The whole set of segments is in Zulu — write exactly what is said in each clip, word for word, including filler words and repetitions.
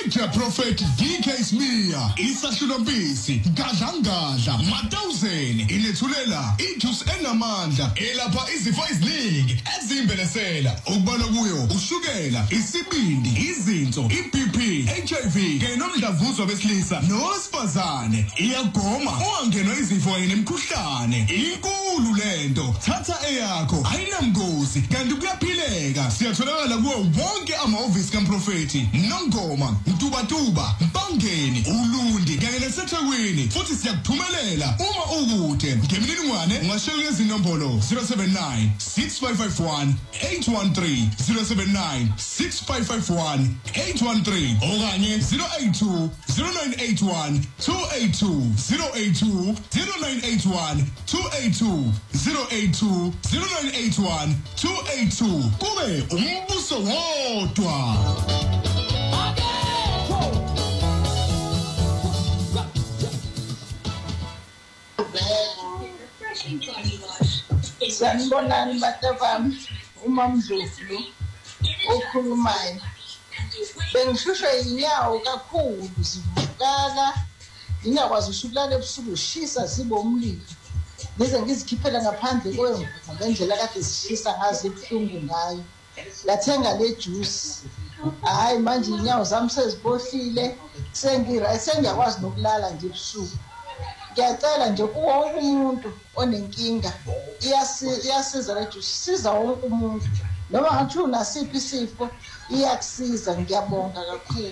Feature Prophet D K Smear, Isahlulompisi, Gadlangadla, Matawuzeni, ilethulela ijuice enamandla elapha izifo eziningi ezimbelesela okubalwa kuyo ushukela, isibindi, izinso, i-B P, H I V kanye nomdlavuzo besilisa nowesifazane. Iyagoma ungangenwa izifo kanye nemikhuhlane. Inkulu lento, thatha eyakho, ayinamgozi kanti kuyaphileka. Siyatholakala kuwo wonke amahhovisi kaMprofethi Nongoma, Mtubatuba, Mpangeni, Ulundi kanye naseThekwini. Futhi siyakuthumelela uma ukude. Ngemininingwane ungashayela izinombolo zero seven nine six five five one eight one three zero seven nine six five five one eight one three okanye zero eight two zero nine eight one two eight two zero eight two zero nine eight one two eight two zero eight two zero nine eight one two eight two. Kube umbuso wodwa. Sanibonani batafami, uMamdlovu okhulumayo. Bengishushwa inyawo kakhulu zivukala. Ngingakwazi ukulala ebusuku ushisa zibe umlilo. Ngize ngizikhiphela ngaphandle kwemvu ngendlela kade zishisa ngazo ibuhlungu ngayo. Lathenga le juice. Hayi manje inyawo zami sezibohlile. Sengira sengiyakwazi nokulala nje ebusuku. Ngiyacela nje kuwo umuntu onenkinga iyasiza le juice, siza wonke umuntu. Noma ngathi unasiphi isifo iyakusiza. Ngiyabonga kakhulu.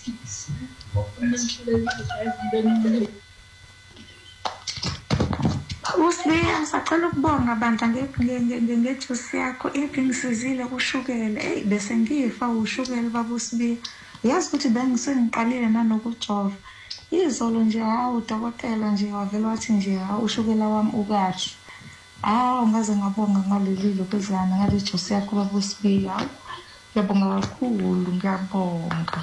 Usibiya sacela ukubonga bandla ngejuice yakho ibingisizile kushukela. Hey bese ngifa ushukela baba Usibiya. Yazi ukuthi bengisengiqalile nanokujova. Izolo nje hawu udokotela nje wavela wathi nje hawu ushukela wami ukahle. Hawu ngaze ngabonga ngaleli lokwezana ngale juice yakho baba Usibiya. Ngiyabonga kakhulu, ngiyabonga.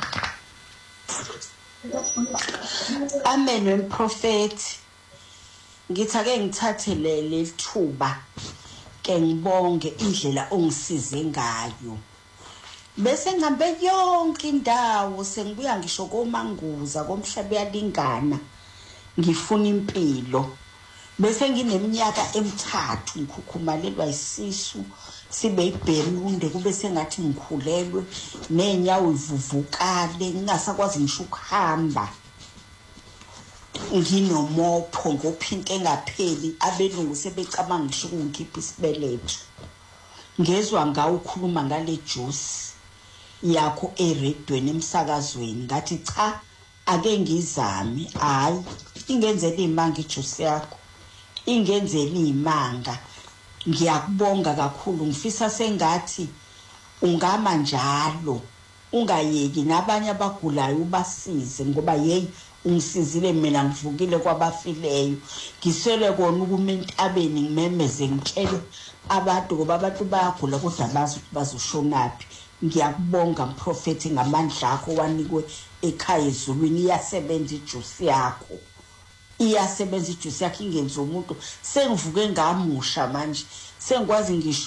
Amen wemprofethi. Ngithi ake ngithathe leli thuba ke ngibonge indlela ongisize ngayo. Bese ngihambe yonke indawo sengibuya ngisho koManguza komhlaba yalingana ngifuna impilo. Bese ngineminyaka emithathu ngikhukhumalelwa isisu sibe ibherunde kube sengathi ngikhulelwe nenyawo ivuvukale ngingasakwazi ngisho ukuhamba. Nginomopho ngophinke ngapheli abelungu sebecabanga ngisho ungikhipha isibeletho. Ngezwe ngawo ukhuluma ngale juice yakho eredweni emsakazweni ngathi cha ake ngizame. Hayi ingenzela imanga ijuice yakho, ingenzela imanga. Ngiyakubonga kakhulu, ngifisa sengathi ungama njalo ungayeki nabanye abagulayo ubasize ngoba hey ungisizile mina ngivukile kwabafileyo. Ngisele kona ukumentabeni ngimemeze ngitshele abantu ngoba abantu bayagula kodwa bazi ukuthi bazoshonaphi. Ngiyakubonga Mprofethi ngamandla akho wanikwe ekhaya ezulwini. Iyasebenza ijuice yakho, iyasebenza ijuice yakho ingenza umuntu. Sengivuke ngamusha manje sengikwazi ngisho